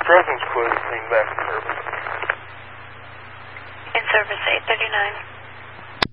struggling to put everything back in service. In service 839.